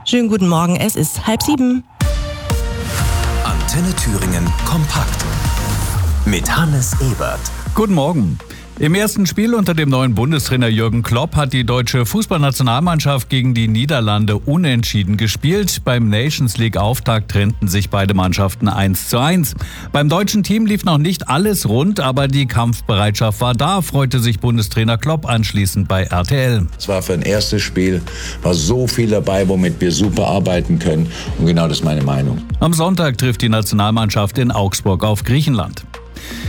Schönen guten Morgen, es ist 6:30. Antenne Thüringen kompakt mit Hannes Ebert. Guten Morgen. Im ersten Spiel unter dem neuen Bundestrainer Jürgen Klopp hat die deutsche Fußballnationalmannschaft gegen die Niederlande unentschieden gespielt. Beim Nations League-Auftakt trennten sich beide Mannschaften 1:1. Beim deutschen Team lief noch nicht alles rund, aber die Kampfbereitschaft war da, freute sich Bundestrainer Klopp anschließend bei RTL. Es war für ein erstes Spiel, war so viel dabei, womit wir super arbeiten können. Und genau das ist meine Meinung. Am Sonntag trifft die Nationalmannschaft in Augsburg auf Griechenland.